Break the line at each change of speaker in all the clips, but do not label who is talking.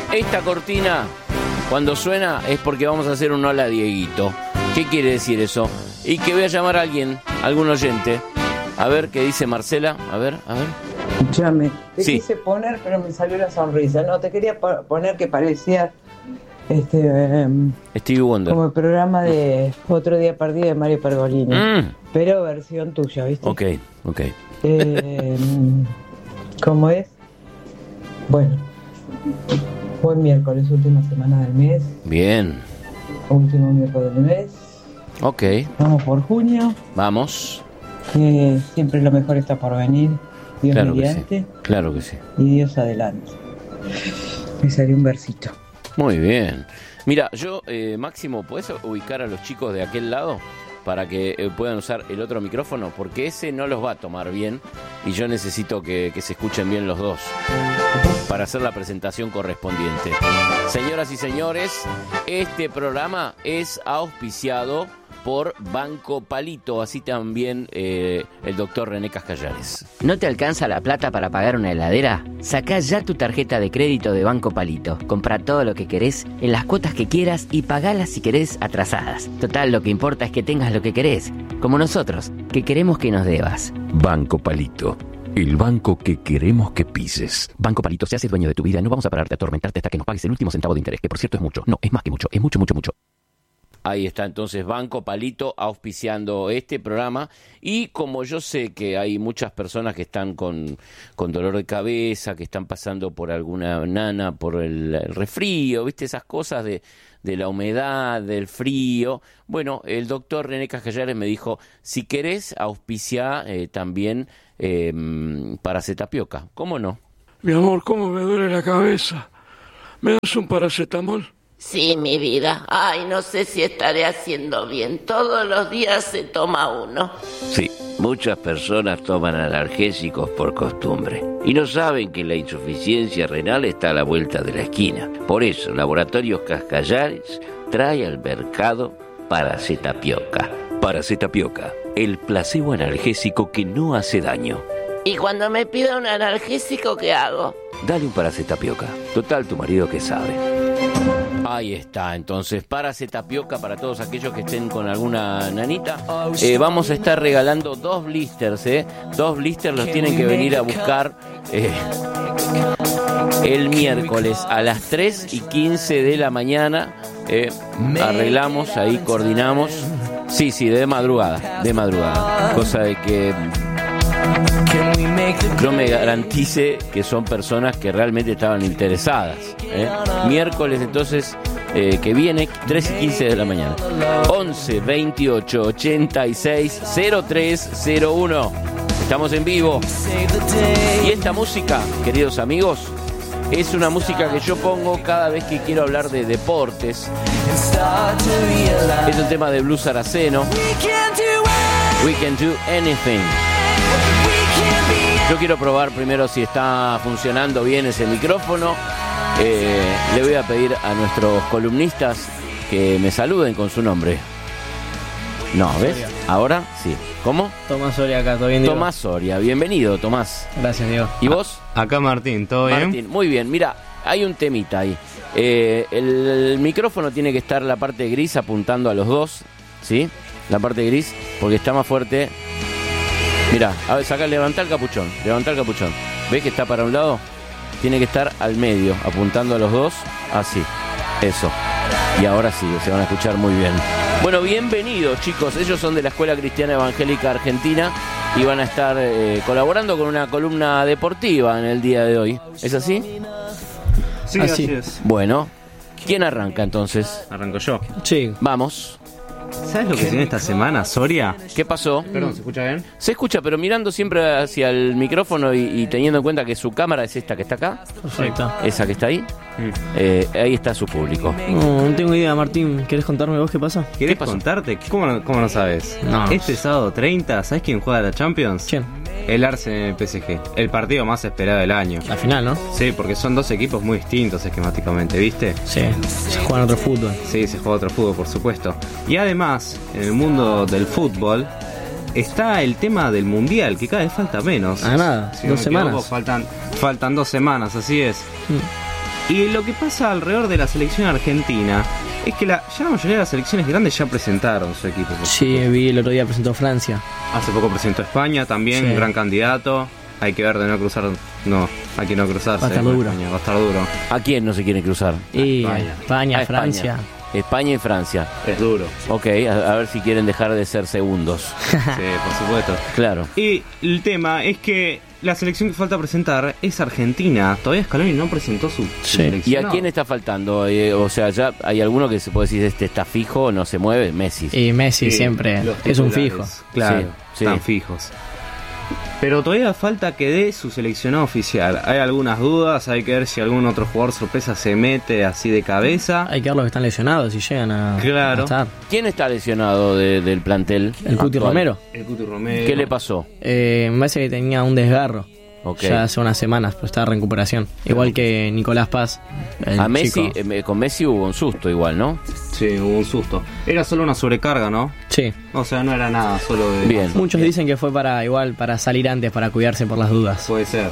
esta cortina, cuando suena, es porque vamos a hacer un hola Dieguito. ¿Qué quiere decir eso? Y que voy a llamar a alguien, algún oyente. A ver, ¿qué dice Marcela? A ver.
Escúchame, te
Sí.
quise poner, pero me salió la sonrisa. No, te quería poner que parecía
Stevie Wonder.
como el programa de Otro Día Perdido de Mario Pergolini. Pero versión tuya, ¿viste?
Ok.
¿Cómo es? Bueno, buen miércoles, última semana del mes.
Bien.
Último miércoles del mes.
Ok.
Vamos por junio.
Vamos.
Siempre lo mejor está por venir. Dios
Claro que
mediante.
sí. Claro que sí.
Y Dios adelante. Me salió un versito.
Muy bien. Mira, yo, Máximo, ¿puedes ubicar a los chicos de aquel lado para que puedan usar el otro micrófono? Porque ese no los va a tomar bien y yo necesito que se escuchen bien los dos para hacer la presentación correspondiente. Señoras y señores, este programa es auspiciado por Banco Palito, así también el doctor René Cascallares.
¿No te alcanza la plata para pagar una heladera? Sacá ya tu tarjeta de crédito de Banco Palito. Compra todo lo que querés, en las cuotas que quieras y pagalas si querés atrasadas. Total, lo que importa es que tengas lo que querés, como nosotros, que queremos que nos debas.
Banco Palito, el banco que queremos que pises.
Banco Palito, se hace dueño de tu vida, no vamos a pararte a atormentarte hasta que nos pagues el último centavo de interés, que por cierto es mucho. No, es más que mucho, es mucho, mucho, mucho.
Ahí está entonces Banco Palito auspiciando este programa. Y como yo sé que hay muchas personas que están con dolor de cabeza, que están pasando por alguna nana, por el resfrío, ¿viste? Esas cosas de la humedad, del frío. Bueno, el doctor René Cascallares me dijo, si querés auspiciar también paracetamol. ¿Cómo no?
Mi amor, ¿cómo me duele la cabeza? ¿Me das un paracetamol?
Sí, mi vida. Ay, no sé si estaré haciendo bien. Todos los días se toma uno.
Sí, muchas personas toman analgésicos por costumbre y no saben que la insuficiencia renal está a la vuelta de la esquina. Por eso, Laboratorios Cascallares trae al mercado Paracetamol.
Paracetamol, el placebo analgésico que no hace daño.
Y cuando me pida un analgésico, ¿qué hago?
Dale un Paracetamol. Total, tu marido que sabe.
Ahí está, entonces, paracetamol para todos aquellos que estén con alguna nanita. Vamos a estar regalando 2 blisters, 2 blisters los tienen que venir a buscar el miércoles a las 3:15 de la mañana. Arreglamos, ahí coordinamos. Sí, de madrugada. Cosa de que yo me garantice que son personas que realmente estaban interesadas. Miércoles entonces que viene 3:15 de la mañana. 11 28 86 0301. Estamos en vivo. Y esta música, queridos amigos, es una música que yo pongo cada vez que quiero hablar de deportes. Es un tema de Blues Saraceno. We can do anything. Yo quiero probar primero si está funcionando bien ese micrófono. Le voy a pedir a nuestros columnistas que me saluden con su nombre. No, ¿ves? Ahora sí. ¿Cómo?
Tomás Soria acá, ¿todo bien, Diego?
Tomás Soria, bienvenido, Tomás.
Gracias, Diego.
¿Y vos?
Acá Martín, ¿todo bien?
Martín, muy bien. Mira, hay un temita ahí. El micrófono tiene que estar la parte gris apuntando a los dos, ¿sí? La parte gris, porque está más fuerte. Mira, a ver, levantá el capuchón. ¿Ves que está para un lado? Tiene que estar al medio, apuntando a los dos, así, eso. Y ahora sí, se van a escuchar muy bien. Bueno, bienvenidos chicos, ellos son de la Escuela Cristiana Evangélica Argentina y van a estar colaborando con una columna deportiva en el día de hoy. ¿Es así?
Sí, así es.
Bueno, ¿quién arranca entonces?
Arranco yo. Sí.
Vamos.
¿Sabes lo que tiene esta semana, Soria?
¿Qué pasó?
Perdón, ¿se escucha bien?
Se escucha, pero mirando siempre hacia el micrófono y teniendo en cuenta que su cámara es esta que está acá.
Perfecto.
Esa que está ahí. Ahí está su público.
No tengo idea, Martín. ¿Querés contarme vos qué pasa?
¿Querés contarte? ¿Cómo no sabes?
No.
Este sábado 30, ¿sabes quién juega la Champions?
¿Quién?
El Arsenal PSG. El partido más esperado del año.
La final, ¿no?
Sí, porque son dos equipos muy distintos esquemáticamente, ¿viste?
Sí, se juega otro fútbol.
Sí, se juega otro fútbol, por supuesto. Y además, en el mundo del fútbol está el tema del mundial, que cada vez falta menos.
Ah, nada,
Si
2
no me equivoco,
semanas.
faltan 2 semanas, así es. Y lo que pasa alrededor de la selección argentina es que ya la mayoría de las selecciones grandes ya presentaron su equipo.
Sí, vi el otro día presentó Francia.
Hace poco presentó España también,
Sí.
un gran candidato. Hay que ver de no cruzar. No, hay que no cruzarse.
Va a estar
con
duro.
España, va a estar duro.
¿A quién no se quiere cruzar?
Y
España.
España,
A España.
Francia.
España y Francia.
Es duro.
Ok, a ver si quieren dejar de ser segundos.
Sí, por supuesto.
Claro.
Y el tema es que la selección que falta presentar es Argentina. Todavía Scaloni no presentó su selección.
¿Y a quién está faltando? O sea, ya hay alguno que se puede decir, este está fijo, no se mueve, Messi.
Y Messi
Sí,
siempre
los
es un
titulares,
fijo.
Claro,
Sí,
están
sí.
fijos. Pero todavía falta que dé su seleccionado oficial. Hay algunas dudas, hay que ver si algún otro jugador sorpresa se mete así de cabeza.
Hay que ver los que están lesionados si llegan a
Claro.
a estar.
¿Quién está lesionado del plantel?
El Cuti
actual?
Romero.
El Cuti Romero.
¿Qué le pasó?
Me parece que tenía un desgarro.
Ok.
Ya hace unas semanas, pero está en recuperación. Igual que Nicolás Paz. el
A Messi,
chico.
con Messi hubo un susto igual, ¿no?
Sí, hubo un susto. Era solo una sobrecarga, ¿no?
Sí.
O sea, no era nada, solo de...
Bien.
Muchos dicen que fue para salir antes, para cuidarse por las dudas.
Puede ser.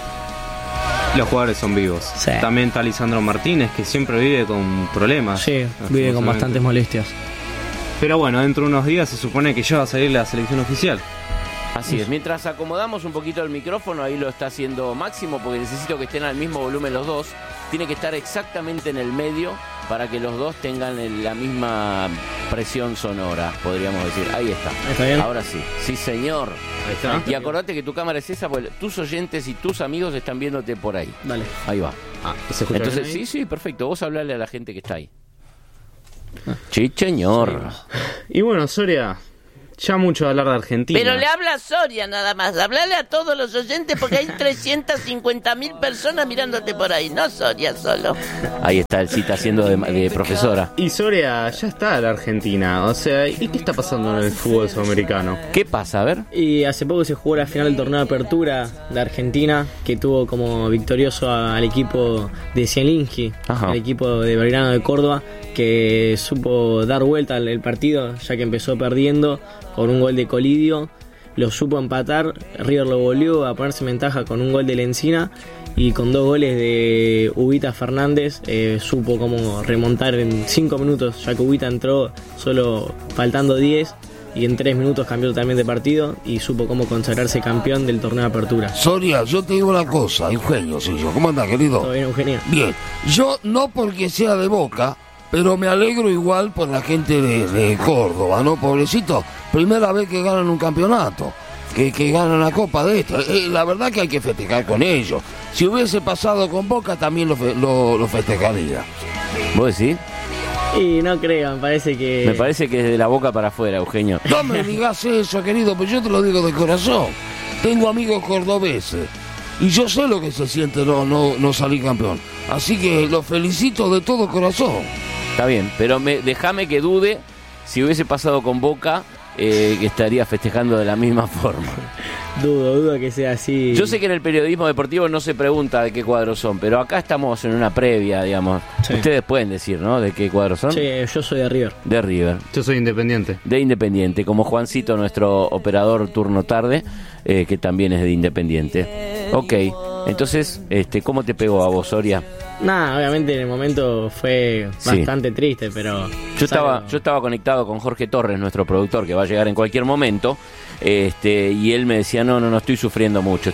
Los jugadores son vivos.
Sí.
También está Lisandro Martínez, que siempre vive con problemas.
Sí, vive con bastantes molestias.
Pero bueno, dentro de unos días se supone que ya va a salir la selección oficial.
Así es, mientras acomodamos un poquito el micrófono, ahí lo está haciendo Máximo, porque necesito que estén al mismo volumen los dos. Tiene que estar exactamente en el medio para que los dos tengan la misma presión sonora, podríamos decir. Ahí está.
¿Está bien?
Ahora sí. Sí, señor.
Ahí está.
Y acordate que tu cámara es esa, porque tus oyentes y tus amigos están viéndote por ahí.
Dale.
Ahí va.
¿Se escucha
Entonces,
bien ahí?
sí, perfecto. Vos hablale a la gente que está ahí. Sí, señor.
Y bueno, Soria, ya mucho de hablar de Argentina.
Pero le habla a Soria nada más. Hablale a todos los oyentes porque hay 350.000 personas mirándote por ahí. No Soria solo.
Ahí está el cita haciendo de profesora.
Y Soria, ya está la Argentina. O sea, ¿y qué está pasando en el fútbol sudamericano?
¿Qué pasa? A ver.
Y hace poco se jugó la final del torneo de apertura de Argentina, que tuvo como victorioso al equipo de Zielinski,
Ajá.
el equipo de Belgrano de Córdoba, que supo dar vuelta al partido, ya que empezó perdiendo con un gol de Colidio, lo supo empatar, River lo volvió a ponerse en ventaja con un gol de Lencina y con 2 goles de Ubita Fernández supo como remontar en 5 minutos, ya que Ubita entró solo faltando 10 y en 3 minutos cambió totalmente de partido y supo cómo consagrarse campeón del torneo de apertura.
Soria, yo te digo una cosa, Eugenio, soy yo. ¿Cómo andás, querido?
¿Todo bien, Eugenio?
Bien, yo no porque sea de Boca, pero me alegro igual por la gente de Córdoba, ¿no? Pobrecito, primera vez que ganan un campeonato, que ganan la copa de esta. La verdad que hay que festejar con ellos. Si hubiese pasado con Boca, también lo festejaría.
¿Vos decís?
Y no creo, me parece que...
Me parece que es de la boca para afuera, Eugenio.
No me digas eso, querido, pues yo te lo digo de corazón. Tengo amigos cordobeses y yo sé lo que se siente no salir campeón. Así que los felicito de todo corazón.
Está bien, pero déjame que dude si hubiese pasado con Boca, que estaría festejando de la misma forma.
Dudo que sea así.
Yo sé que en el periodismo deportivo no se pregunta de qué cuadros son, pero acá estamos en una previa, digamos.
Sí.
Ustedes pueden decir, ¿no? ¿De qué cuadros son?
Sí, yo soy de River.
De River.
Yo soy independiente.
De Independiente, como Juancito, nuestro operador turno tarde, que también es de Independiente. Ok, entonces, ¿cómo te pegó a vos, Soria?
Nada, obviamente en el momento fue
Sí.
bastante triste, pero...
Yo estaba conectado con Jorge Torres, nuestro productor, que va a llegar en cualquier momento, y él me decía, no, estoy sufriendo mucho.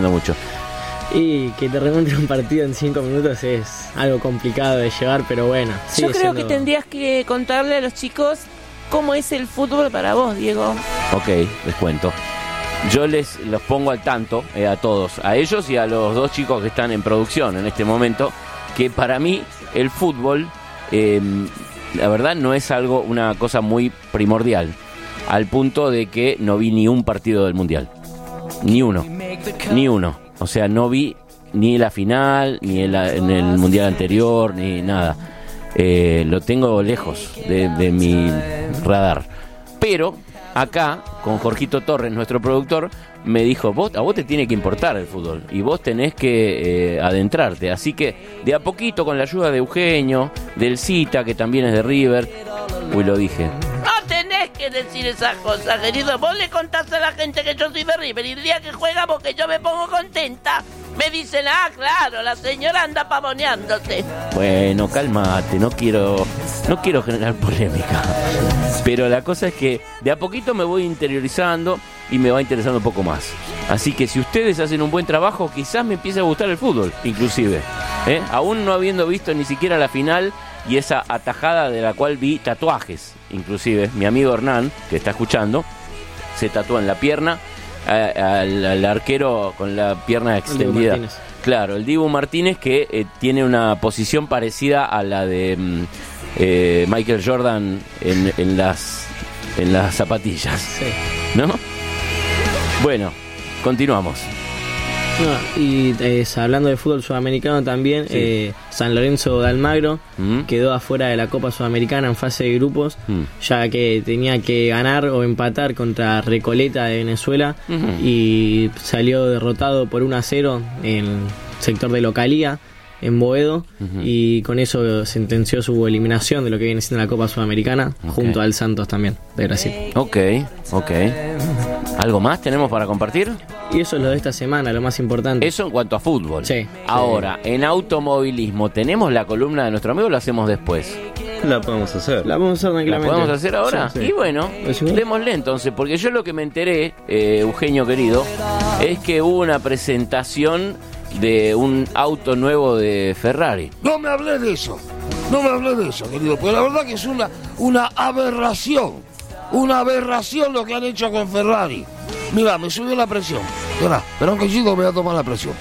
Y que te remonte un partido en 5 minutos es algo complicado de llevar, pero bueno.
Yo creo que tendrías que contarle a los chicos cómo es el fútbol para vos, Diego.
Ok, les cuento. Yo los pongo al tanto, a todos, a ellos y a los 2 chicos que están en producción en este momento, que para mí el fútbol, la verdad, no es una cosa muy primordial, al punto de que no vi ni un partido del Mundial. Ni uno. O sea, no vi ni la final, ni en el Mundial anterior, ni nada. Lo tengo lejos de mi radar. Pero acá, con Jorgito Torres, nuestro productor, me dijo, a vos te tiene que importar el fútbol y vos tenés que adentrarte. Así que de a poquito, con la ayuda de Eugenio, del Cita, que también es de River, lo dije.
No tenés que decir esas cosas, querido. Vos le contás a la gente que yo soy de River y el día que juega porque yo me pongo contenta. Me dicen, claro, la señora anda pavoneándose.
Bueno, cálmate, no quiero generar polémica. Pero la cosa es que de a poquito me voy interiorizando y me va interesando un poco más. Así que si ustedes hacen un buen trabajo, quizás me empiece a gustar el fútbol, inclusive. Aún no habiendo visto ni siquiera la final y esa atajada de la cual vi tatuajes, inclusive. Mi amigo Hernán, que está escuchando, se tatuó en la pierna al arquero con la pierna extendida. Claro, el Dibu Martínez, que tiene una posición parecida a la de Michael Jordan en las zapatillas. Sí. ¿No? Bueno, continuamos.
Y hablando de fútbol sudamericano también, sí. San Lorenzo de Almagro quedó afuera de la Copa Sudamericana en fase de grupos, ya que tenía que ganar o empatar contra Recoleta de Venezuela, y salió derrotado por 1-0 en el sector de localía en Boedo, y con eso sentenció su eliminación de lo que viene siendo la Copa Sudamericana, junto al Santos también, de Brasil.
Ok. ¿Algo más tenemos para compartir?
Y eso es lo de esta semana, lo más importante.
Eso en cuanto a fútbol.
Sí.
Ahora, en automovilismo, ¿tenemos la columna de nuestro amigo o lo hacemos después?
La podemos hacer.
La podemos hacer tranquilamente.
¿La podemos hacer ahora? Sí. Y bueno, démosle entonces, porque yo lo que me enteré, Eugenio querido, es que hubo una presentación de un auto nuevo de Ferrari.
No me hablé de eso, querido, porque la verdad que es una aberración lo que han hecho con Ferrari. Mira, me subió la presión. Espera un cachito, voy a tomar la presión.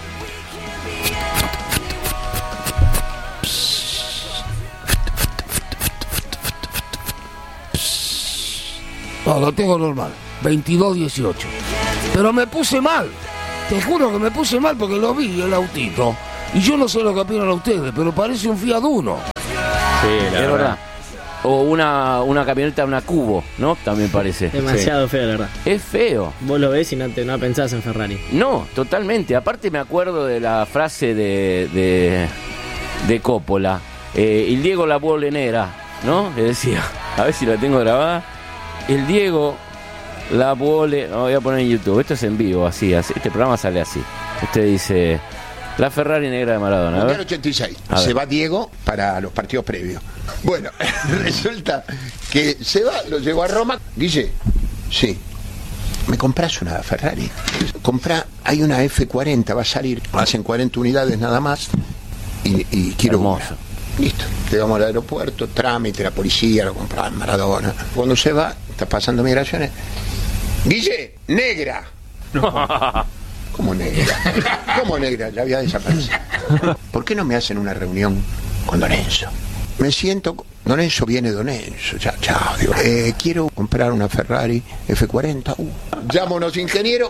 No, lo tengo normal, 22-18. Pero me puse mal. Te juro que me puse mal porque lo vi el autito. Y yo no sé lo que opinan ustedes, pero parece un Fiat Uno.
Sí, la verdad. O una camioneta, una Cubo, ¿no? También parece.
Demasiado feo, la verdad.
Es feo.
Vos lo ves y no pensás en Ferrari.
No, totalmente. Aparte me acuerdo de la frase de Coppola. El Diego la vuole nera, ¿no? Le decía, a ver si la tengo grabada. El Diego la vuole... No, voy a poner en YouTube. Esto es en vivo, así. Este programa sale así. Usted dice... La Ferrari negra de Maradona.
Mundial 86. Se va Diego para los partidos previos. Bueno, resulta que se va, lo llevo a Roma. Guille, sí, ¿me compras una Ferrari? Hay una F40, va a salir, hacen 40 unidades nada más. Y quiero
hermoso.
Listo, llegamos al aeropuerto, trámite, la policía, lo compraban Maradona. Cuando se va, está pasando migraciones. Guille, negra. ¿Cómo negra? ¿Cómo negra? Ya había desaparecido. ¿Por qué no me hacen una reunión con Don Enzo? Me siento... Don Enzo viene Don Enzo. Chao, digo. Quiero comprar una Ferrari F40. Llamo a unos ingenieros.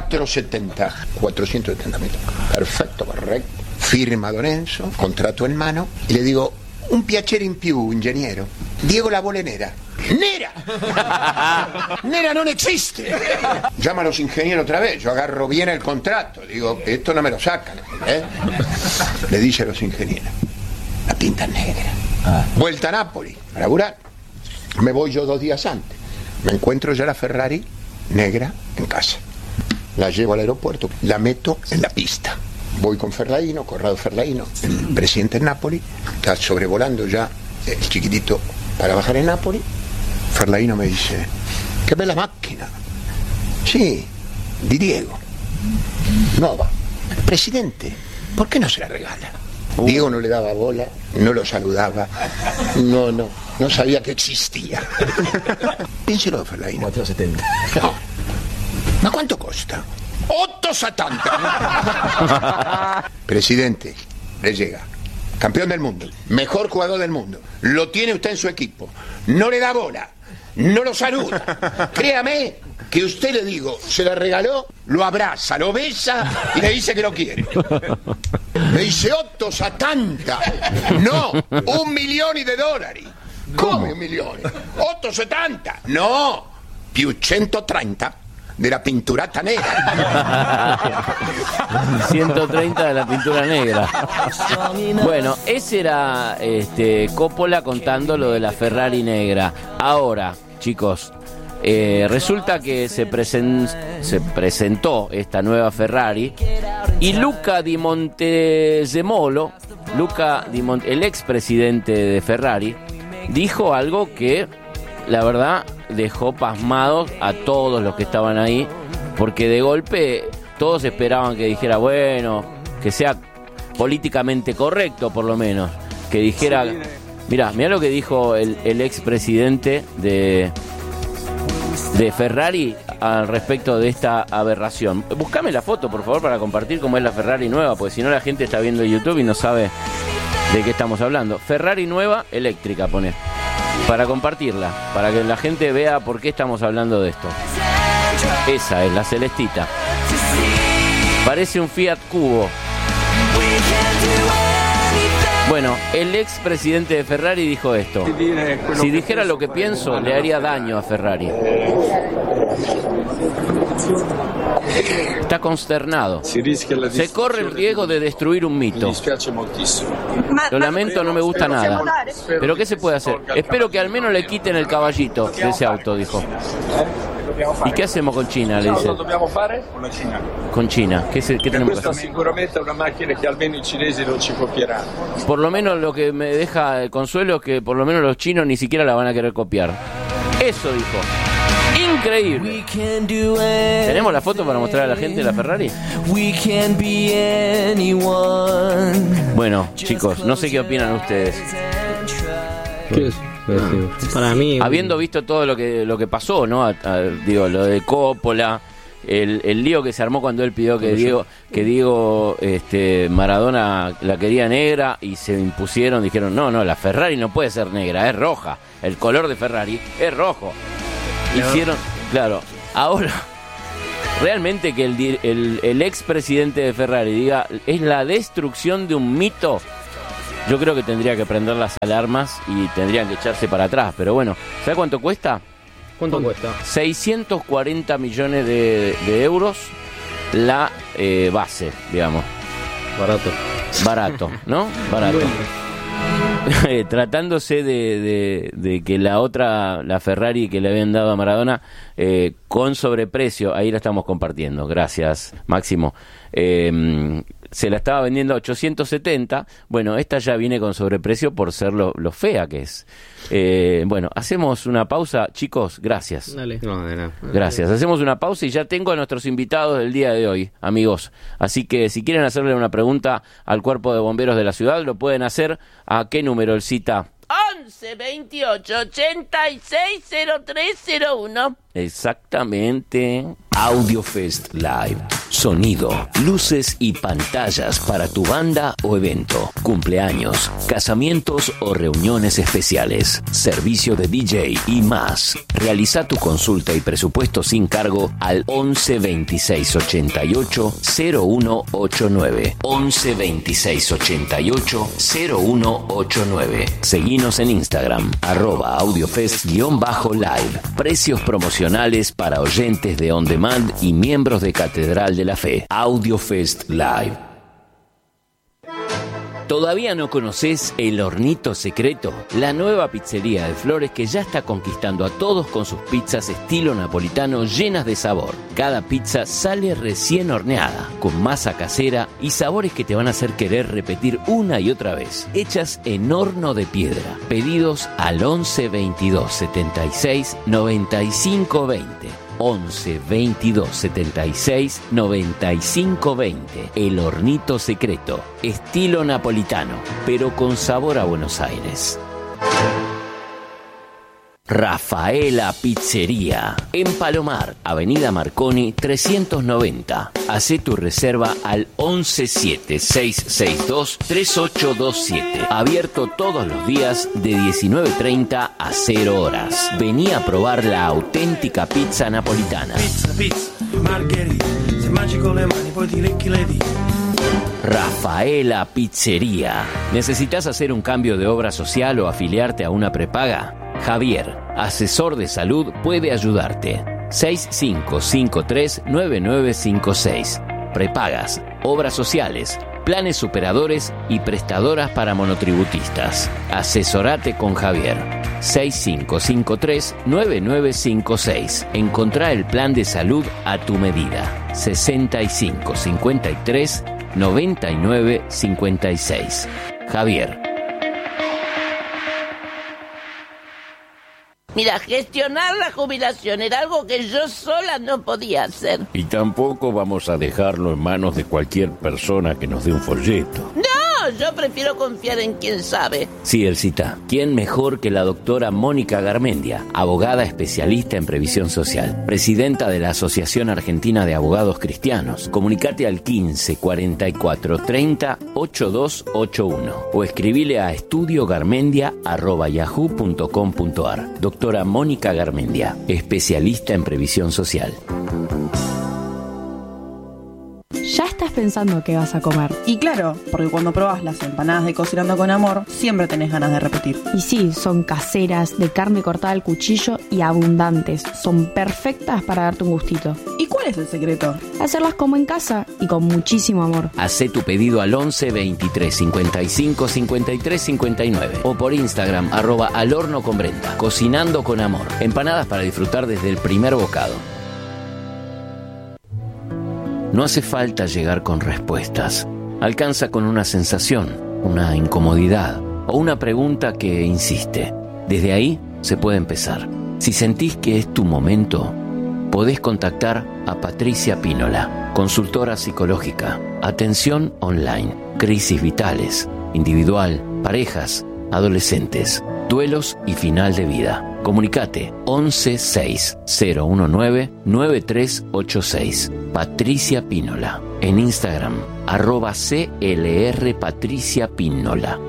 470 metros. Perfecto, correcto. Firma Don Enzo, contrato en mano. Y le digo, un piacere in più, ingeniero. Diego la vuole nera. ¡Nera! ¡Nera no existe! Llama a los ingenieros otra vez. Yo agarro bien el contrato. Digo, esto no me lo sacan. Le dice a los ingenieros, la pinta negra. Vuelta a Nápoli a laburar. Me voy yo 2 días antes. Me encuentro ya la Ferrari negra en casa. La llevo al aeropuerto. La meto en la pista. Voy con Ferlaino, Corrado Ferlaino, el presidente de Nápoli. Está sobrevolando ya el chiquitito para bajar en Nápoli. Ferlaino me dice, qué bella macchina. Sí, di Diego. Nuova. Presidente, ¿por qué no se la regala? Diego no le daba bola, no lo saludaba, no sabía que existía. Piénselo, Ferlaino.
470.
No. ¿Ma cuánto costa? 8,70. Presidente, le llega. Campeón del mundo, mejor jugador del mundo. Lo tiene usted en su equipo. No le da bola, no lo saluda. Créame que usted, le digo, se la regaló, lo abraza, lo besa y le dice que lo quiere. Me dice 8,70. No, $1.000.000. ¿Cómo $1.000.000? 8,70. No, più 130 de la pinturata negra.
130 de la pintura negra. Bueno, ese era Coppola contando lo de la Ferrari negra. Ahora, chicos, Resulta que se presentó esta nueva Ferrari y Luca Di Montezemolo, el expresidente de Ferrari, dijo algo que la verdad dejó pasmados a todos los que estaban ahí, porque de golpe todos esperaban que dijera, bueno, que sea políticamente correcto por lo menos, que dijera, mirá lo que dijo el expresidente de Ferrari al respecto de esta aberración. Buscame la foto, por favor, para compartir cómo es la Ferrari nueva, porque si no la gente está viendo YouTube y no sabe de qué estamos hablando. Ferrari nueva eléctrica, pone, para compartirla, para que la gente vea por qué estamos hablando de esto. Esa es la celestita. Parece un Fiat Cubo. Bueno, el expresidente de Ferrari dijo esto: si dijera lo que pienso, le haría daño a Ferrari. Está consternado. Se corre el riesgo de destruir un mito. Lo lamento, no me gusta nada. Pero ¿qué se puede hacer? Espero que al menos le quiten el caballito de ese auto, dijo. ¿Y qué hacemos con China? Le dice. Con China. ¿Qué tenemos que hacer?
Sicuramente una máquina que almeno i cinesi non ci copieranno.
Por lo menos lo que me deja el consuelo es que por lo menos los chinos ni siquiera la van a querer copiar. Eso dijo. Increíble. ¿Tenemos la foto para mostrar a la gente de la Ferrari? Bueno, chicos, no sé qué opinan ustedes.
¿Qué es? Para mí,
habiendo visto todo lo que pasó, ¿no? Digo, lo de Coppola, el lío que se armó cuando él pidió que Diego Maradona la quería negra y se impusieron, dijeron, no, la Ferrari no puede ser negra, es roja, el color de Ferrari es rojo. Hicieron, claro, ahora realmente que el expresidente de Ferrari diga es la destrucción de un mito. Yo creo que tendría que prender las alarmas y tendrían que echarse para atrás. Pero bueno, ¿sabe cuánto cuesta?
¿Cuánto cuesta?
640 millones de euros la base, digamos. Barato, ¿no? Barato. Tratándose de que la Ferrari que le habían dado a Maradona con sobreprecio, ahí la estamos compartiendo, gracias Máximo, se la estaba vendiendo a 870, bueno, esta ya viene con sobreprecio por ser lo fea que es. Bueno, hacemos una pausa, chicos, gracias.
Dale.
No, de nada.
Gracias, hacemos una pausa y ya tengo a nuestros invitados del día de hoy, amigos. Así que si quieren hacerle una pregunta al Cuerpo de Bomberos de la ciudad, lo pueden hacer. ¿A qué número, el cita?
11 28 86 0301.
Exactamente.
AudioFest Live. Sonido, luces y pantallas para tu banda o evento, cumpleaños, casamientos o reuniones especiales, servicio de DJ y más. Realiza tu consulta y presupuesto sin cargo al 11 26 88 0189. 11 26 88 0189. Seguinos en Instagram, @audiofest_live. Precios promocionales para oyentes de On Demand y miembros de Catedral de la Fe. AudioFest Live. ¿Todavía no conoces El Hornito Secreto? La nueva pizzería de Flores que ya está conquistando a todos con sus pizzas estilo napolitano llenas de sabor. Cada pizza sale recién horneada, con masa casera y sabores que te van a hacer querer repetir una y otra vez. Hechas en horno de piedra. Pedidos al 11 22 76 95 20. 11 22 76 95 20. El Hornito Secreto, estilo napolitano, pero con sabor a Buenos Aires. Rafaela Pizzería, en Palomar, Avenida Marconi 390. Hacé tu reserva al 11 662 3827. Abierto todos los días de 19:30 a 0 horas. Vení a probar la auténtica pizza napolitana.
Pizza, margherita, se mangi con le mani poi ti lecchi le dita.
Rafaela Pizzería. ¿Necesitas hacer un cambio de obra social o afiliarte a una prepaga? Javier, asesor de salud, puede ayudarte. 6553-9956. Prepagas, obras sociales, planes superadores y prestadoras para monotributistas. Asesorate con Javier. 6553-9956. Encontrá el plan de salud a tu medida. 6553-9956. Javier.
Mira, gestionar la jubilación era algo que yo sola no podía hacer.
Y tampoco vamos a dejarlo en manos de cualquier persona que nos dé un folleto.
No, yo prefiero confiar en quien sabe.
Sí, Elcita, ¿quién mejor que la doctora Mónica Garmendia, abogada especialista en previsión social, presidenta de la Asociación Argentina de Abogados Cristianos? Comunicate al 15 44 30 8281 o escribile a estudiogarmendia@yahoo.com.ar. Doctora Mónica Garmendia, especialista en previsión social.
Ya estás pensando qué vas a comer.
Y claro, porque cuando probás las empanadas de Cocinando con Amor, siempre tenés ganas de repetir.
Y sí, son caseras, de carne cortada al cuchillo y abundantes. Son perfectas para darte un gustito.
¿Y cuál es el secreto?
Hacerlas como en casa y con muchísimo amor.
Hacé tu pedido al 11 23 55 53 59 o por Instagram @alhornoconbrenda. Cocinando con Amor. Empanadas para disfrutar desde el primer bocado. No hace falta llegar con respuestas. Alcanza con una sensación, una incomodidad o una pregunta que insiste. Desde ahí se puede empezar. Si sentís que es tu momento, podés contactar a Patricia Pínola, consultora psicológica, atención online, crisis vitales, individual, parejas, adolescentes, duelos y final de vida. Comunicate 11 6019 9386. Patricia Pínola. En Instagram @CLR Patricia Pínola.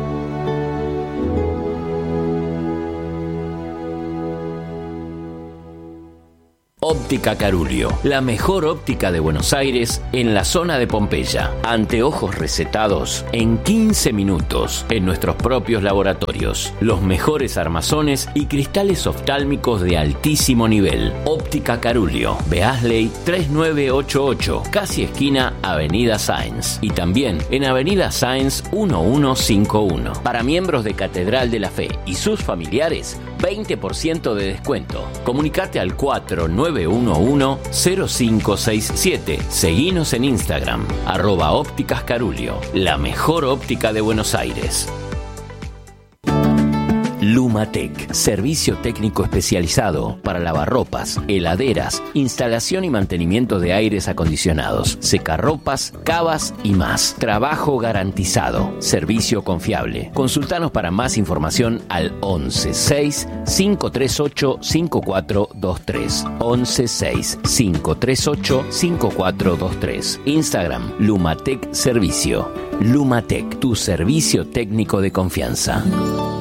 Óptica Carulio, la mejor óptica de Buenos Aires en la zona de Pompeya. Anteojos recetados en 15 minutos en nuestros propios laboratorios. Los mejores armazones y cristales oftálmicos de altísimo nivel. Óptica Carulio, Beasley 3988, casi esquina Avenida Sáenz. Y también en Avenida Sáenz 1151. Para miembros de Catedral de la Fe y sus familiares, 20% de descuento. Comunicate al 4911-0567. Seguinos en Instagram, @ópticas Carulio, la mejor óptica de Buenos Aires. Lumatec, servicio técnico especializado para lavarropas, heladeras, instalación y mantenimiento de aires acondicionados, secarropas, cavas y más. Trabajo garantizado, servicio confiable. Consultanos para más información al 116-538-5423. 116-538-5423. Instagram, Lumatec Servicio. Lumatec, tu servicio técnico de confianza.